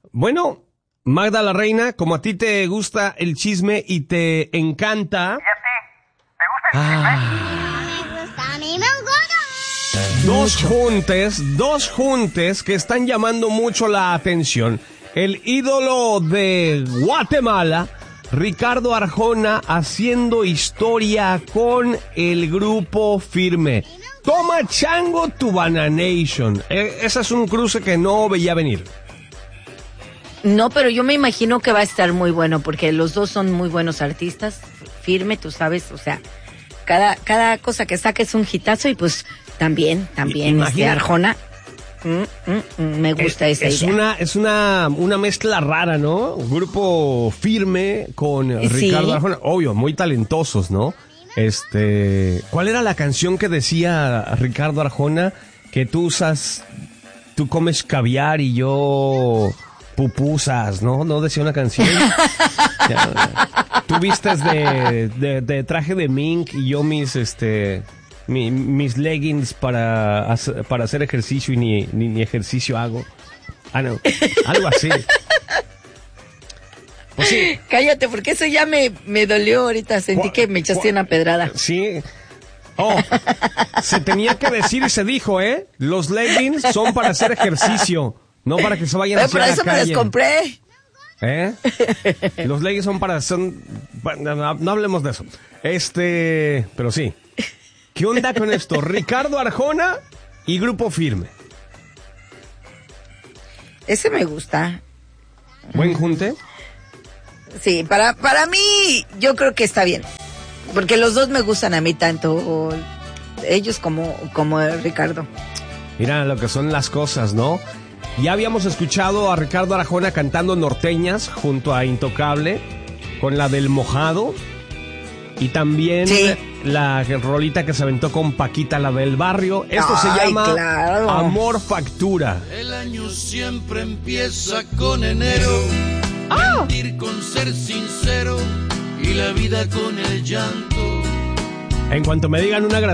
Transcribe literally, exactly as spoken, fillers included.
Bueno, Magda la Reina, como a ti te gusta el chisme y te encanta... ¿Y a ti? ¿Te gusta el chisme? Ah. Me gusta, a mí me gusta. Dos juntes, dos juntes que están llamando mucho la atención. El ídolo de Guatemala, Ricardo Arjona, haciendo historia con el Grupo Firme. Toma chango tu Bananation. Eh, ese es un cruce que no veía venir. No, pero yo me imagino que va a estar muy bueno porque los dos son muy buenos artistas. Firme, tú sabes, o sea, cada cada cosa que saque es un hitazo y pues también, también este Arjona. Mm, mm, mm, me gusta es, esa es idea. Una, es una, una mezcla rara, ¿no? Grupo Firme con Ricardo Sí. Arjona. Obvio, muy talentosos, ¿no? Este, ¿cuál era la canción que decía Ricardo Arjona? Que tú usas, tú comes caviar y yo pupusas, ¿no? ¿No decía una canción? Ya, tú vistes de, de, de traje de mink y yo mis, este... Mi, mis leggings para hacer, para hacer ejercicio y ni, ni, ni ejercicio hago. Ah, no. Algo así. Pues sí. Cállate, porque eso ya me, me dolió ahorita. Sentí Cu- que me echaste cu- una pedrada. Sí. Oh, se tenía que decir y se dijo, ¿eh? Los leggings son para hacer ejercicio, no para que se vayan a Pero hacer por a eso la me calle. las compré. ¿Eh? Los leggings son para... Son, no, no, no hablemos de eso. Este... Pero sí. ¿Qué onda con esto? Ricardo Arjona y Grupo Firme. Ese me gusta. ¿Buen junte? Sí, para, para mí yo creo que está bien. Porque los dos me gustan a mí tanto. o ellos como, como Ricardo. Mira lo que son las cosas, ¿no? Ya habíamos escuchado a Ricardo Arjona cantando norteñas junto a Intocable con la del Mojado. Y también Sí. la rolita que se aventó con Paquita, la del barrio. Esto se Ay, llama claro. Amor Factura. El año siempre empieza con enero. ¡Ah! Mentir con ser sincero y la vida con el llanto. En cuanto me digan una